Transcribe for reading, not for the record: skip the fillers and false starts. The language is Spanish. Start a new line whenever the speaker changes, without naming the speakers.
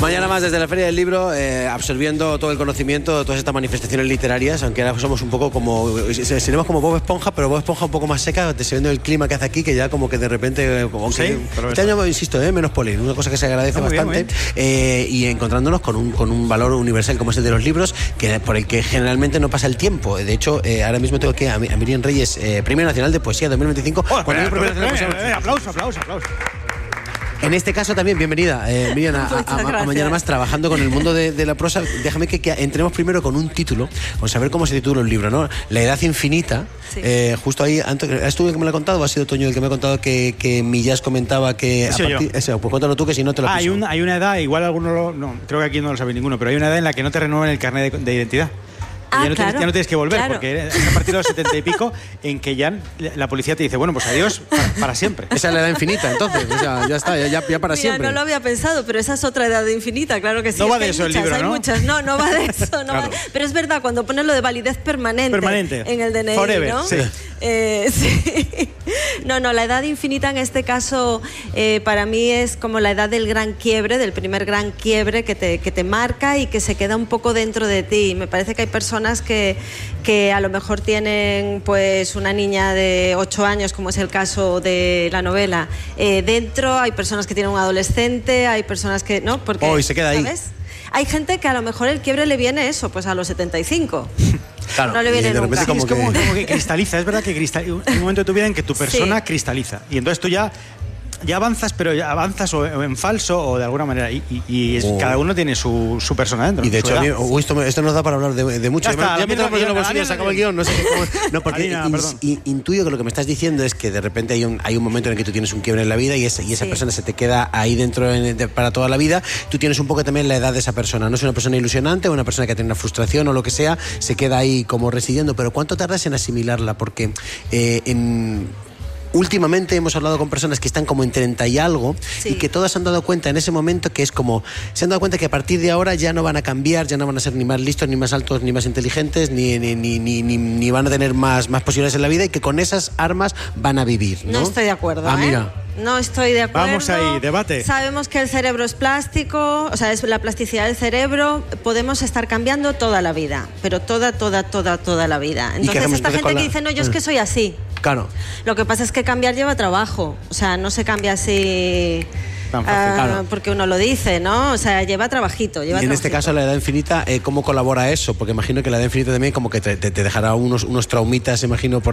Mañana más desde la Feria del Libro, absorbiendo todo el conocimiento, todas estas manifestaciones literarias, aunque ahora somos un poco como... Seremos como Bob Esponja, pero Bob Esponja un poco más seca, viendo el clima que hace aquí, que ya como que de repente...
Sí,
este año, insisto, menos polen, una cosa que se agradece bastante. Y encontrándonos con un valor universal como es el de los libros, por el que generalmente no pasa el tiempo. De hecho, ahora mismo tengo que a Miriam Reyes, Premio Nacional de Poesía 2025.
Aplauso.
En este caso también, bienvenida, Miriam, a Mañana Más, trabajando con el mundo de la prosa. Déjame que entremos primero con un título, con saber cómo se titula el libro, ¿no? La edad infinita. Sí. Justo ahí, ¿es tú el que me lo ha contado o ha sido Toño el que me ha contado que Millás comentaba que... pues cuéntalo tú, que si no te lo piso.
Hay una edad, igual algunos no, creo que aquí no lo sabe ninguno, pero hay una edad en la que no te renuevan el carnet de identidad. Ya no tienes que volver, porque es a partir de los 70 y pico en que ya la policía te dice, bueno, pues adiós para siempre.
Esa es la edad infinita, entonces, o sea, ya está, ya para siempre.
No lo había pensado, pero esa es otra edad infinita, claro que sí.
No va de eso el libro, ¿no?
Hay muchas, no va de eso. Claro. Pero es verdad, cuando pones lo de validez permanente en el DNI,
Forever,
¿no?
Sí.
Sí. No, la edad infinita en este caso para mí es como la edad del gran quiebre, del primer gran quiebre que te marca y que se queda un poco dentro de ti. Me parece que hay personas que a lo mejor tienen pues una niña de 8 años, como es el caso de la novela, dentro, hay personas que tienen un adolescente, hay personas que... ¿no? Porque,
hoy se queda ahí.
¿sabes? Hay gente que a lo mejor el quiebre le viene eso, pues a los 75.
Claro,
no le viene nunca.
Es como que cristaliza, es verdad que hay un momento de tu vida en que tu persona cristaliza. Y entonces tú ya avanzas, pero ya avanzas o en falso o de alguna manera. Cada uno tiene su persona dentro.
Y de hecho, esto nos da para hablar de mucho.
Ya me
tengo los bolsillos, se acaba el guión, no sé cómo. No, porque intuyo que lo que me estás diciendo es que de repente hay un momento en el que tú tienes un quiebre en la vida y esa persona se te queda ahí dentro para toda la vida. Tú tienes un poco también la edad de esa persona. No es una persona ilusionante o una persona que tiene una frustración o lo que sea, se queda ahí como residiendo. Pero ¿cuánto tardas en asimilarla? Porque últimamente hemos hablado con personas que están como en 30 y algo y que todas se han dado cuenta en ese momento que es como, se han dado cuenta que a partir de ahora ya no van a cambiar, ya no van a ser ni más listos, ni más altos, ni más inteligentes, ni van a tener más posibilidades en la vida y que con esas armas van a vivir, ¿no?
No estoy de acuerdo,
mira.
No estoy de acuerdo.
Vamos ahí, debate.
Sabemos que el cerebro es plástico, o sea, es la plasticidad del cerebro. Podemos estar cambiando toda la vida, pero toda la vida. Entonces esta gente que dice, no, yo es que soy así.
Claro.
Lo que pasa es que cambiar lleva trabajo, o sea, no se cambia así... porque uno lo dice, ¿no? O sea, lleva trabajito.
Y en este caso, la edad infinita, ¿cómo colabora eso? Porque imagino que la edad infinita también como que te dejará unos traumitas, imagino, por